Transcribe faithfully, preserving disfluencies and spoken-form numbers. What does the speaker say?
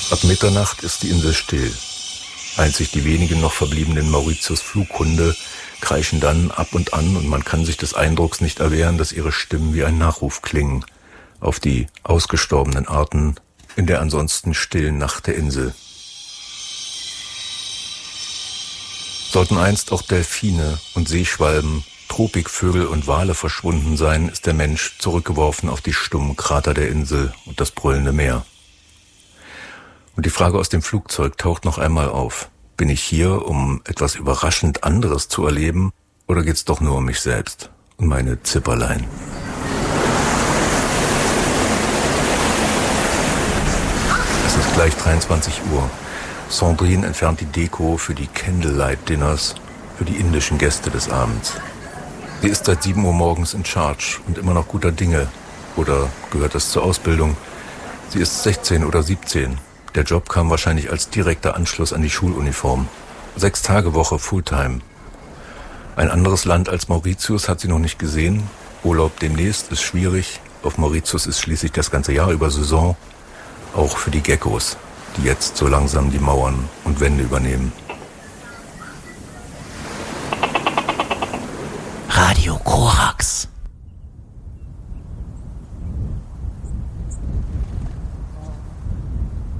Ab Mitternacht ist die Insel still. Einzig die wenigen noch verbliebenen Mauritius-Flughunde kreischen dann ab und an und man kann sich des Eindrucks nicht erwehren, dass ihre Stimmen wie ein Nachruf klingen auf die ausgestorbenen Arten in der ansonsten stillen Nacht der Insel. Sollten einst auch Delfine und Seeschwalben, Tropikvögel und Wale verschwunden sein, ist der Mensch zurückgeworfen auf die stummen Krater der Insel und das brüllende Meer. Und die Frage aus dem Flugzeug taucht noch einmal auf. Bin ich hier, um etwas überraschend anderes zu erleben, oder geht's doch nur um mich selbst und meine Zipperlein? Es ist gleich dreiundzwanzig Uhr. Sandrine entfernt die Deko für die Candlelight-Dinners für die indischen Gäste des Abends. Sie ist seit sieben Uhr morgens in Charge und immer noch guter Dinge. Oder gehört es zur Ausbildung? Sie ist sechzehn oder siebzehn. Der Job kam wahrscheinlich als direkter Anschluss an die Schuluniform. Sechs Tage Woche Fulltime. Ein anderes Land als Mauritius hat sie noch nicht gesehen. Urlaub demnächst ist schwierig. Auf Mauritius ist schließlich das ganze Jahr über Saison. Auch für die Geckos, die jetzt so langsam die Mauern und Wände übernehmen. Radio Korax.